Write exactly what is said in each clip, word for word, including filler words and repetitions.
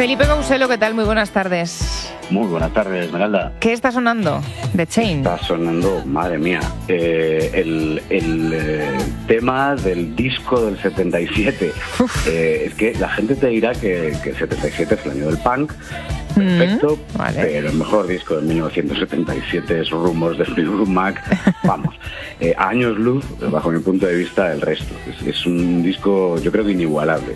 Felipe Couselo, ¿qué tal? Muy buenas tardes. Muy buenas tardes, Esmeralda. ¿Qué está sonando? The Chain. Está sonando, madre mía, eh, el, el eh, tema del disco del setenta y siete. Eh, es que la gente te dirá que, que el setenta y siete es el año del punk, perfecto, mm, vale. Pero el mejor disco de mil novecientos setenta y siete es Rumours de Fleetwood Mac. Vamos, eh, a años luz, bajo mi punto de vista, el resto. Es, es un disco, yo creo que inigualable.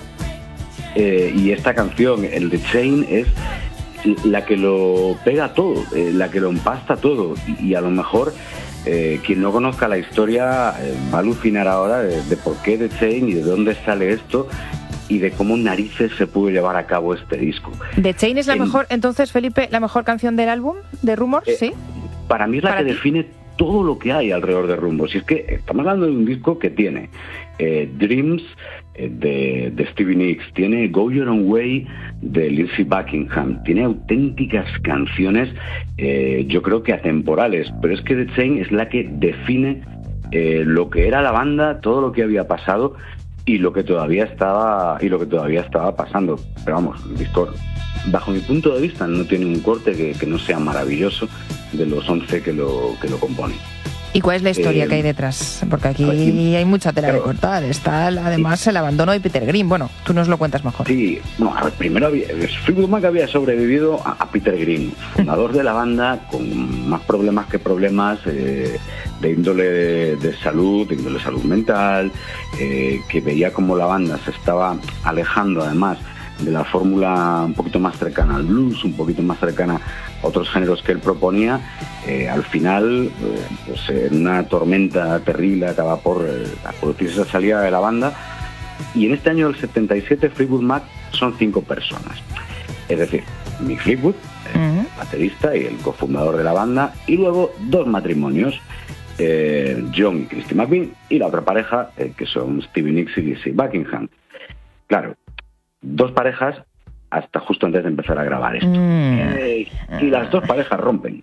Eh, y esta canción, el The Chain, es la que lo pega todo, eh, la que lo empasta todo. Y, y a lo mejor eh, quien no conozca la historia eh, va a alucinar ahora de, de por qué The Chain y de dónde sale esto y de cómo narices se pudo llevar a cabo este disco. The Chain es la en, mejor, entonces, Felipe, la mejor canción del álbum de Rumours, eh, ¿sí? Para mí es la ¿Para que ti? define todo lo que hay alrededor de Rumours. Y es que estamos hablando de un disco que tiene eh, Dreams eh, de, de Stevie Nicks, tiene Go Your Own Way de Lindsey Buckingham, tiene auténticas canciones, eh, yo creo que atemporales, pero es que The Chain es la que define eh, lo que era la banda, todo lo que había pasado y lo que todavía estaba y lo que todavía estaba pasando. Pero vamos, el disco, bajo mi punto de vista, no tiene un corte que, que no sea maravilloso de los once que lo, que lo componen. ¿Y cuál es la historia Eh, que hay detrás? Porque aquí aquí, hay mucha tela claro, de cortar. Está además sí. El abandono de Peter Green. Bueno, tú nos lo cuentas mejor. Sí, no, a ver, primero había, Fleetwood Mac había sobrevivido a, a Peter Green, fundador de la banda, con más problemas que problemas eh, de índole de, de salud, de índole de salud mental, eh, que veía como la banda se estaba alejando además de la fórmula un poquito más cercana al blues, un poquito más cercana a otros géneros que él proponía. Eh, al final, eh, pues, en una tormenta terrible acaba por eh, producirse esa salida de la banda. Y en este año del setenta y siete, Fleetwood Mac son cinco personas. Es decir, Mick Fleetwood, el uh-huh. baterista y el cofundador de la banda, y luego dos matrimonios, eh, John y Christy McVie, y la otra pareja, eh, que son Stevie Nicks y Lindsey Buckingham. Claro, dos parejas hasta justo antes de empezar a grabar esto. Mm. Eh, y las dos parejas rompen.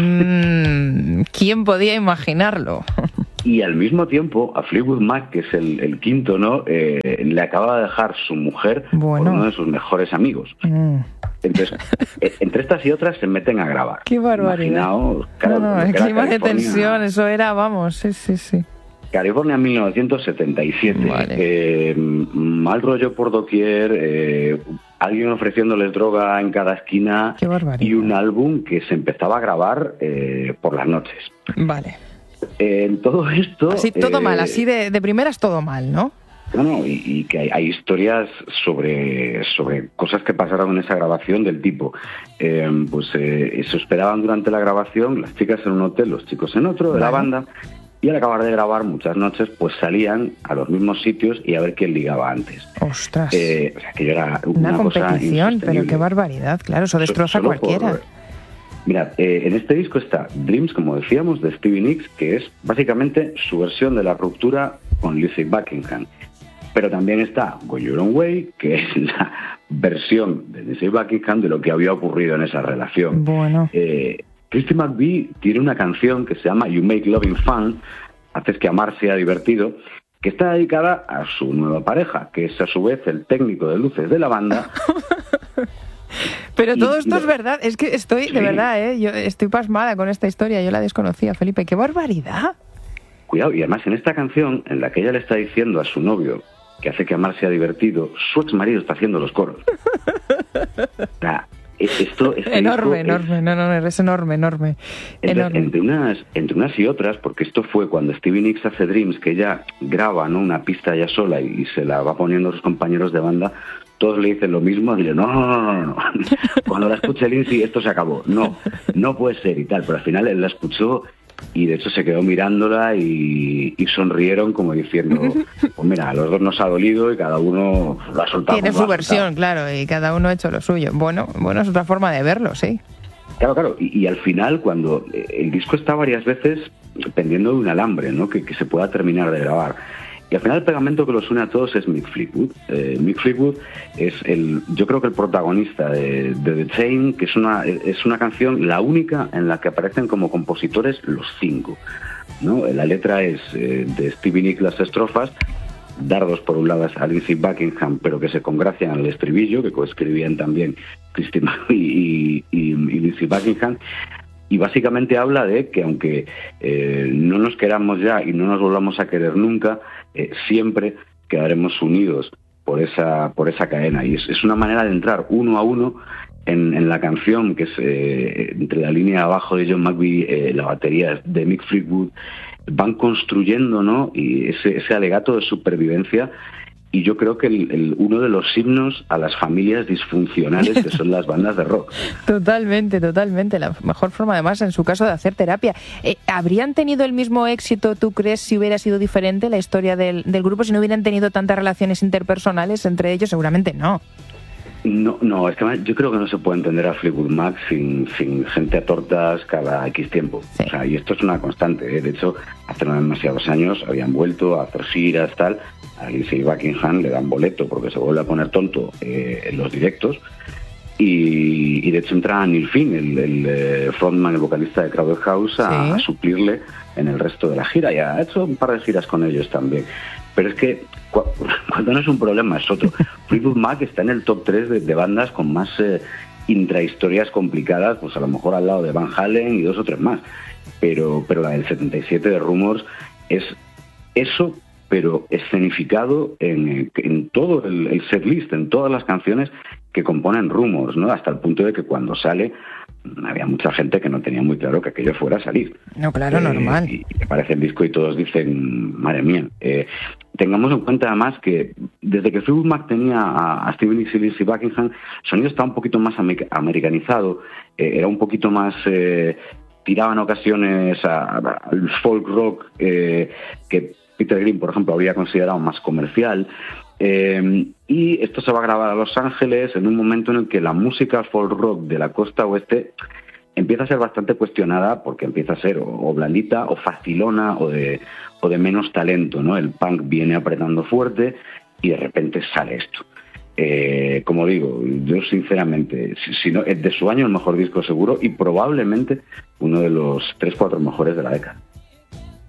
Mm. ¿Quién podía imaginarlo? Y al mismo tiempo, a Fleetwood Mac, que es el, el quinto, ¿no? Eh, le acaba de dejar su mujer bueno. por uno de sus mejores amigos. Mm. Entonces, entre estas y otras se meten a grabar. ¡Qué barbaridad! Imaginaos, claro, no, no, el clima de tensión, eso era, vamos, sí, sí, sí. California mil novecientos setenta y siete. Vale. Eh, mal rollo por doquier, eh, alguien ofreciéndoles droga en cada esquina y un álbum que se empezaba a grabar eh, por las noches. Vale. Eh, en todo esto... Así todo eh, mal, así de, de primeras todo mal, ¿no? No, no, y, y que hay, hay historias sobre, sobre cosas que pasaron en esa grabación del tipo, eh, pues eh, se hospedaban durante la grabación, las chicas en un hotel, los chicos en otro, de vale. la banda, y al acabar de grabar muchas noches, pues salían a los mismos sitios y a ver quién ligaba antes. ¡Ostras! Eh, o sea, que yo era una, una cosa competición, pero qué barbaridad, claro, eso destroza a cualquiera. Por, Mirad, eh, en este disco está Dreams, como decíamos, de Stevie Nicks, que es básicamente su versión de la ruptura con Lindsey Buckingham. Pero también está Go Your Own Way, que es la versión de Lindsey Buckingham de lo que había ocurrido en esa relación. Bueno. Eh, Christy McVie tiene una canción que se llama You Make Loving Fun, haces que amar sea divertido, que está dedicada a su nueva pareja, que es a su vez el técnico de luces de la banda. Pero todo esto es verdad, es que estoy, sí. de verdad, ¿eh? Yo estoy pasmada con esta historia, yo la desconocía, Felipe, ¡qué barbaridad! Cuidado, y además en esta canción, en la que ella le está diciendo a su novio que hace que amar sea divertido, su ex marido está haciendo los coros. O sea, esto, este enorme, enorme, es, no, no, es enorme, enorme. Entre, enorme. Entre, unas, entre unas y otras, porque esto fue cuando Stevie Nicks hace Dreams, que ella graba, ¿no?, una pista ella sola y, y se la va poniendo a sus compañeros de banda. Todos le dicen lo mismo, y dicen, no, no, no, no, no. Cuando la escuche Lindsey, esto se acabó. No, no puede ser y tal. Pero al final él la escuchó y de hecho se quedó mirándola y, y sonrieron como diciendo, pues mira, a los dos nos ha dolido y cada uno lo ha soltado. Tiene su versión, claro, y cada uno ha hecho lo suyo. Bueno, bueno, es otra forma de verlo, sí. Claro, claro. Y, y al final, cuando el disco está varias veces pendiendo de un alambre, ¿no?, que, que se pueda terminar de grabar. Y al final el pegamento que los une a todos es Mick Fleetwood. Eh, Mick Fleetwood es el, yo creo que el protagonista de, de The Chain, que es una, es una canción, la única en la que aparecen como compositores los cinco, ¿no? La letra es eh, de Stevie Nicks, las estrofas, dardos por un lado a Lindsey Buckingham, pero que se congracian al estribillo, que coescribían también Christine y, y, y, y Lindsey Buckingham. Y básicamente habla de que aunque eh, no nos queramos ya y no nos volvamos a querer nunca, eh, siempre quedaremos unidos por esa por esa cadena. Y es, es una manera de entrar uno a uno en, en la canción, que es eh, entre la línea de abajo de John McVie, eh, la batería de Mick Fleetwood, van construyendo, ¿no? Y ese, ese alegato de supervivencia. Y yo creo que el, el, uno de los himnos a las familias disfuncionales que son las bandas de rock. Totalmente, totalmente. La mejor forma, además, en su caso, de hacer terapia. Eh, ¿Habrían tenido el mismo éxito, tú crees, si hubiera sido diferente la historia del, del grupo, si no hubieran tenido tantas relaciones interpersonales entre ellos? Seguramente no. No, no, es que yo creo que no se puede entender a Fleetwood Mac sin, sin gente a tortas cada X tiempo. Sí. O sea, y esto es una constante, ¿eh? De hecho, hace no demasiados años habían vuelto a hacer giras, tal. A Lindsey Buckingham le dan boleto porque se vuelve a poner tonto eh, en los directos. Y, y de hecho entra Neil Finn, el, el frontman, el vocalista de Crowded House, a, sí. a suplirle en el resto de la gira. Y ha hecho un par de giras con ellos también. Pero es que cu cuando no es un problema es otro. Fleetwood Mac está en el top tres de, de bandas con más eh, intrahistorias complicadas, pues a lo mejor al lado de Van Halen y dos o tres más. Pero, pero la del setenta y siete de Rumours es eso, pero escenificado en, en todo el, el setlist, en todas las canciones que componen Rumours, ¿no? Hasta el punto de que cuando sale había mucha gente que no tenía muy claro que aquello fuera a salir. No, claro, eh, normal. Y, y aparece el disco y todos dicen, madre mía. Eh, tengamos en cuenta además que desde que Fleetwood Mac tenía a, a Stevie Nicks y Lindsey Buckingham, el sonido estaba un poquito más americanizado, eh, era un poquito más... Eh, tiraba en ocasiones al folk rock eh, que Peter Green, por ejemplo, habría considerado más comercial. Eh, y esto se va a grabar a Los Ángeles en un momento en el que la música folk rock de la costa oeste empieza a ser bastante cuestionada porque empieza a ser o, o blandita o facilona o de, o de menos talento, ¿no? El punk viene apretando fuerte y de repente sale esto. Eh, como digo, yo sinceramente, si, si no, es de su año el mejor disco seguro y probablemente uno de los tres, cuatro mejores de la década.